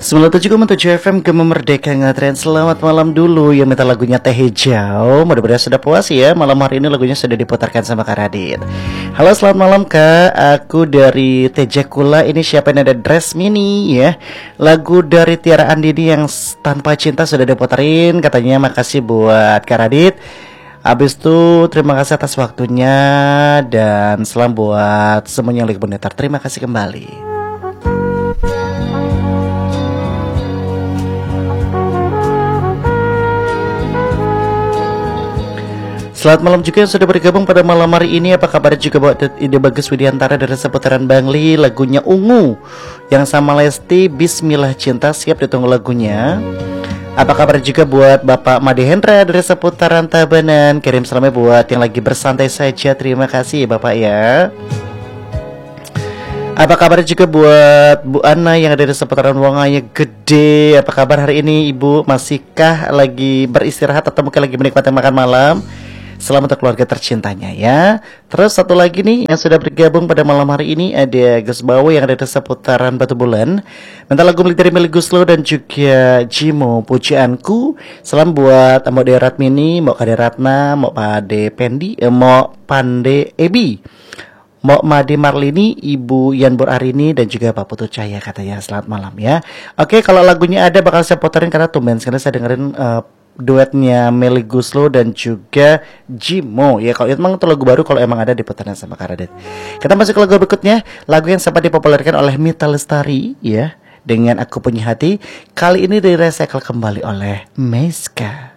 97,7 FM Gema Merdeka Ngetren. Selamat malam dulu. Yang minta lagunya Teh Hijau, mudah-mudahan sudah puas ya. Malam hari ini lagunya sudah diputarkan sama Kak Radit. Halo, selamat malam Kak. Aku dari Tejakula. Ini siapa yang ada dress mini ya. Lagu dari Tiara Andini yang Tanpa Cinta sudah diputerin. Katanya makasih buat Kak Radit. Habis itu terima kasih atas waktunya. Dan salam buat semuanya yang lagi benetar. Terima kasih kembali. Selamat malam juga yang sudah bergabung pada malam hari ini. Apa kabar juga buat Ide Bagus Widiantara dari seputaran Bangli. Lagunya Ungu yang sama Lesti, Bismillah Cinta. Siap ditunggu lagunya. Apa kabar juga buat Bapak Made Hendra dari seputaran Tabanan. Kirim salamnya buat yang lagi bersantai saja. Terima kasih Bapak ya. Apa kabar juga buat Bu Ana yang ada di seputaran Wangaya Gede. Apa kabar hari ini Ibu? Masihkah lagi beristirahat atau mungkin lagi menikmati makan malam? Selamat untuk keluarga tercintanya ya. Terus satu lagi nih yang sudah bergabung pada malam hari ini ada Gus Bawo yang ada di seputaran Batu Bulan. Minta lagu dari milik Guslo dan juga Jimo Pujianku. Salam buat Mbak Derat Mini, Mbak Kade Ratna, Mbak Pade Pendi, Mbak Pande Ebi, Mbak Made Marlini, Ibu Yanbur Arini dan juga Pak Putu Cahaya katanya. Selamat malam ya. Oke, kalau lagunya ada bakal saya puterin karena tumben sekali saya dengerin duetnya Meli Guslo dan juga Jimo ya. Kalau emang itu lagu baru, kalau emang ada diputarkan sama Karadet. Kita masuk ke lagu berikutnya, lagu yang sempat dipopulerkan oleh Mita Lestari ya, dengan Aku Punya Hati. Kali ini direcycle kembali oleh Meiska.